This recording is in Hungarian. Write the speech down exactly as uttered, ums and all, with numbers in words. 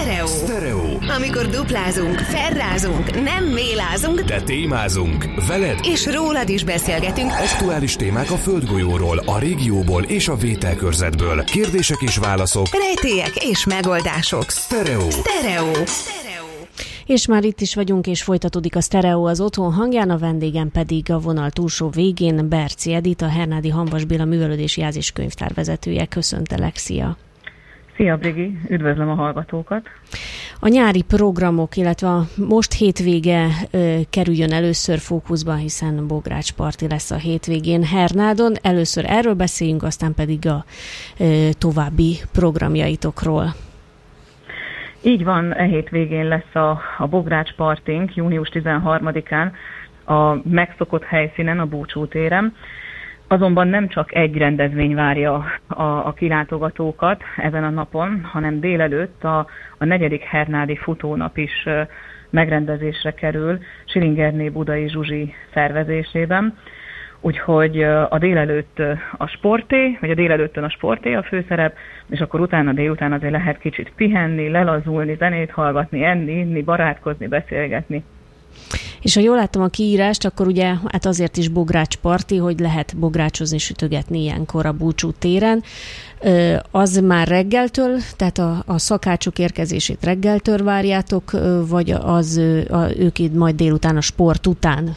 Sztereó. Sztereó. Amikor duplázunk, ferrázunk, nem mélázunk, de témázunk. Veled és rólad is beszélgetünk. Aktuális témák a földgolyóról, a régióból és a vételkörzetből. Kérdések és válaszok. Rejtélyek és megoldások. Sztereó. Sztereó. És már itt is vagyunk, és folytatódik a Sztereó az otthon hangján, a vendégem pedig a vonal túlsó végén Berczy Edit, a Hernádi Hamvas Béla Művelődési Ház és Könyvtár vezetője. Köszöntelek, szia! Szia, Brigi! Üdvözlöm a hallgatókat! A nyári programok, illetve a most hétvége ö, kerüljön először fókuszba, hiszen Bogrács Parti lesz a hétvégén Hernádon. Először erről beszéljünk, aztán pedig a ö, további programjaitokról. Így van, e hétvégén lesz a, a Bogrács Partink, június tizenharmadikán a megszokott helyszínen, a Búcsú téren. Azonban nem csak egy rendezvény várja a, a kilátogatókat ezen a napon, hanem délelőtt a, a negyedik hernádi futónap is megrendezésre kerül Silingerné Budai Zsuzsi szervezésében. Úgyhogy a délelőtt a sporté, vagy a délelőttön a sporté a főszerep, és akkor utána délután azért lehet kicsit pihenni, lelazulni, zenét hallgatni, enni, inni, barátkozni, beszélgetni. És ha jól láttam a kiírást, akkor ugye hát azért is Bogrács Parti, hogy lehet bográcsozni, sütögetni ilyenkor a Búcsú téren. Az már reggeltől, tehát a, a szakácsok érkezését reggeltől várjátok, vagy az a, ők itt majd délután a sport után